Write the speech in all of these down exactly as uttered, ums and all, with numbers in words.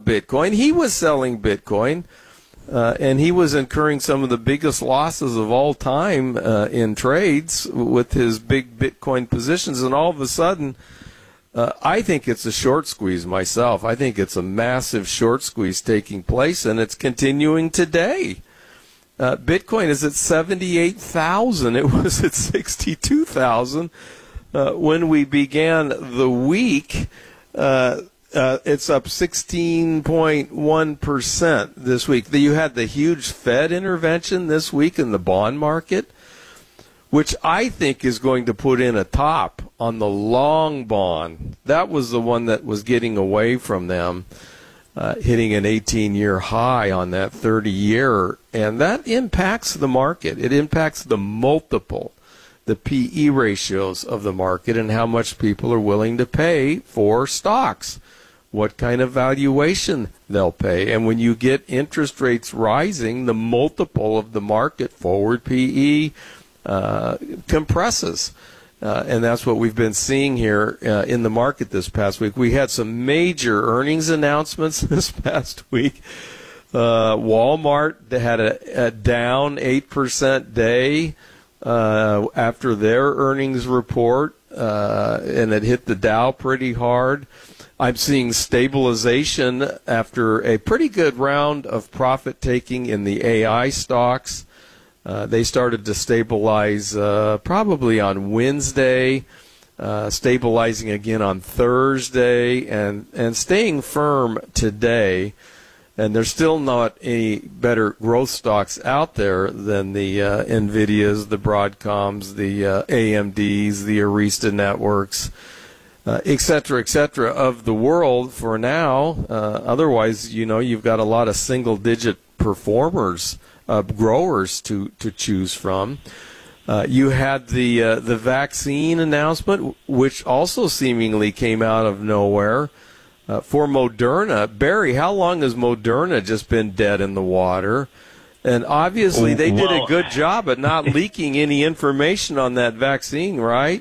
Bitcoin. He was selling Bitcoin, uh, and he was incurring some of the biggest losses of all time uh, in trades with his big Bitcoin positions. And all of a sudden, uh, I think it's a short squeeze myself. I think it's a massive short squeeze taking place, and it's continuing today. Uh, Bitcoin is at seventy-eight thousand. It was at sixty-two thousand uh, when we began the week. Uh, uh, it's up sixteen point one percent this week. You had the huge Fed intervention this week in the bond market, which I think is going to put in a top on the long bond. That was the one that was getting away from them. Uh, hitting an eighteen-year high on that thirty-year, and that impacts the market. It impacts the multiple, the P E ratios of the market, and how much people are willing to pay for stocks, what kind of valuation they'll pay. And when you get interest rates rising, the multiple of the market, forward P E, uh, compresses. Uh, and that's what we've been seeing here uh, in the market this past week. We had some major earnings announcements this past week. Uh, Walmart had a, a down eight percent day uh, after their earnings report, uh, and it hit the Dow pretty hard. I'm seeing stabilization after a pretty good round of profit-taking in the A I stocks. Uh, they started to stabilize uh, probably on Wednesday, uh, stabilizing again on Thursday, and, and staying firm today. And there's still not any better growth stocks out there than the uh, NVIDIAs, the Broadcoms, the uh, A M Ds, the Arista Networks, uh, et cetera, et cetera, of the world for now. Uh, otherwise, you know, you've got a lot of single-digit performers, Uh, growers to, to choose from. Uh, you had the uh, the vaccine announcement, which also seemingly came out of nowhere uh, for Moderna. Barry, how long has Moderna just been dead in the water? And obviously they did well, a good job at not leaking any information on that vaccine, right?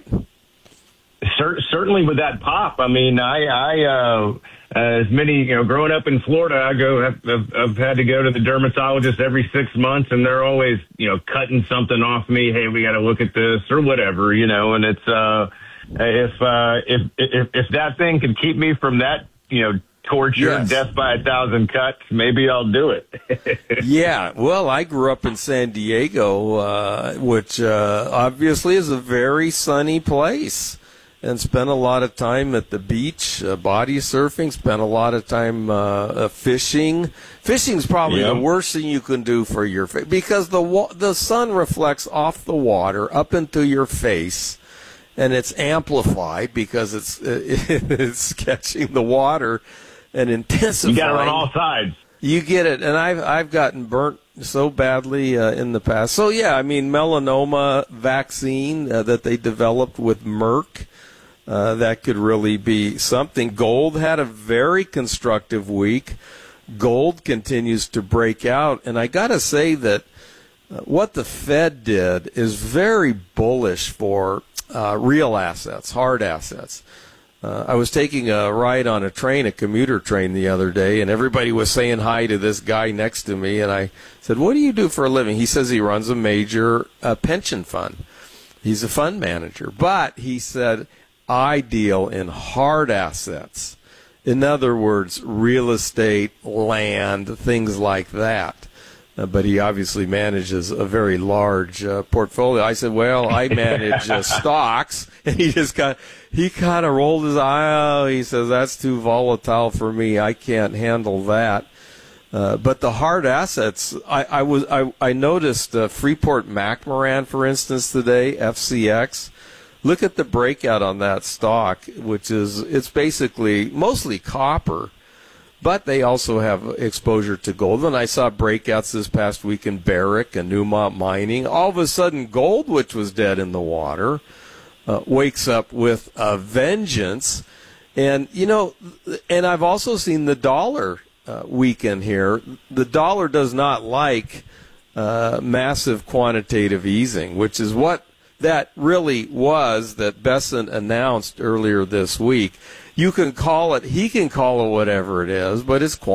Cer- certainly with that pop. I mean, I, I uh, as many, you know, growing up in Florida, I go, have, have, I've had to go to the dermatologist every six months, and they're always, you know, cutting something off me. Hey, we got to look at this or whatever, you know. And it's uh, if uh, if if if that thing can keep me from that, you know, torture, yes. death by a thousand cuts, maybe I'll do it. Yeah, well, I grew up in San Diego, uh, which uh, obviously is a very sunny place. And spent a lot of time at the beach, uh, body surfing, spent a lot of time uh, uh, fishing. Fishing's probably yeah. the worst thing you can do for your face because the wa- the sun reflects off the water up into your face, and it's amplified because it's it's catching the water and intensifying. You got it on all sides. You get it, and I've I've gotten burnt so badly uh, in the past. So yeah, I mean melanoma vaccine uh, that they developed with Merck. Uh, that could really be something. Gold had a very constructive week. Gold continues to break out. And I got to say that uh, what the Fed did is very bullish for uh, real assets, hard assets. Uh, I was taking a ride on a train, a commuter train the other day, and everybody was saying hi to this guy next to me. And I said, what do you do for a living? He says he runs a major uh, pension fund. He's a fund manager. But he said, I deal in hard assets. In other words, real estate, land, things like that. Uh, but he obviously manages a very large uh, portfolio. I said, well, I manage uh, stocks. And he just kind of, he kind of rolled his eye. Oh, he says, that's too volatile for me. I can't handle that. Uh, but the hard assets, I, I was I, I noticed uh, Freeport McMoran, for instance, today, F C X. Look at the breakout on that stock, which is, it's basically mostly copper, but they also have exposure to gold. And I saw breakouts this past week in Barrick and Newmont Mining. All of a sudden, gold, which was dead in the water, uh, wakes up with a vengeance. And, you know, and I've also seen the dollar uh, weaken here. The dollar does not like uh, massive quantitative easing, which is what that really was that Bessent announced earlier this week. You can call it, he can call it whatever it is, but it's